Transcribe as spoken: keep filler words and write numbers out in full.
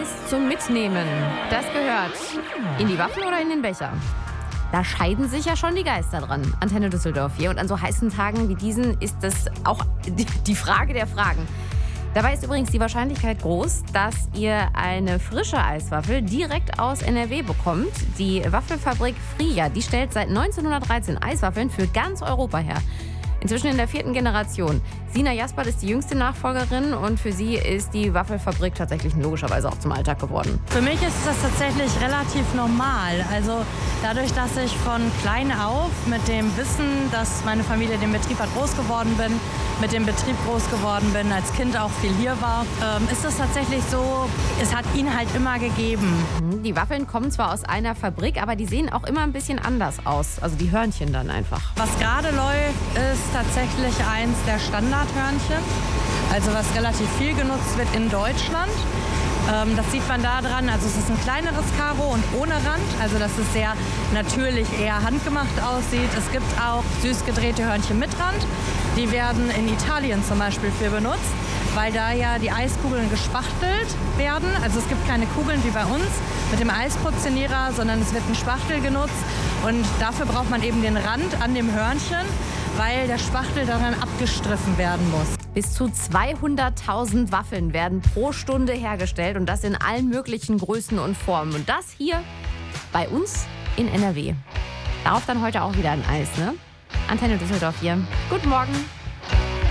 Eis zum Mitnehmen, das gehört in die Waffel oder in den Becher? Da scheiden sich ja schon die Geister dran. Antenne Düsseldorf hier. Und an so heißen Tagen wie diesen ist das auch die Frage der Fragen. Dabei ist übrigens die Wahrscheinlichkeit groß, dass ihr eine frische Eiswaffel direkt aus N R W bekommt. Die Waffelfabrik Fria, die stellt seit neunzehnhundertdreizehn Eiswaffeln für ganz Europa her. Inzwischen in der vierten Generation. Sina Jaspert ist die jüngste Nachfolgerin und für sie ist die Waffelfabrik tatsächlich logischerweise auch zum Alltag geworden. Für mich ist das tatsächlich relativ normal. Also dadurch, dass ich von klein auf mit dem Wissen, dass meine Familie den Betrieb hat, groß geworden bin, mit dem Betrieb groß geworden bin, als Kind auch viel hier war, ähm, ist es tatsächlich so, es hat ihn halt immer gegeben. Die Waffeln kommen zwar aus einer Fabrik, aber die sehen auch immer ein bisschen anders aus. Also die Hörnchen dann einfach. Was gerade läuft, ist tatsächlich eins der Standardhörnchen, also was relativ viel genutzt wird in Deutschland. Ähm, das sieht man da dran, also es ist ein kleineres Karo und ohne Rand, also dass es sehr natürlich eher handgemacht aussieht. Es gibt auch süß gedrehte Hörnchen mit Rand, die werden in Italien zum Beispiel für benutzt, weil da ja die Eiskugeln gespachtelt werden. Also es gibt keine Kugeln wie bei uns mit dem Eisportionierer, sondern es wird ein Spachtel genutzt und dafür braucht man eben den Rand an dem Hörnchen, weil der Spachtel daran abgestriffen werden muss. Bis zu zweihunderttausend Waffeln werden pro Stunde hergestellt und das in allen möglichen Größen und Formen. Und das hier bei uns in N R W. Darauf dann heute auch wieder ein Eis, ne? Antenne Düsseldorf hier. Guten Morgen.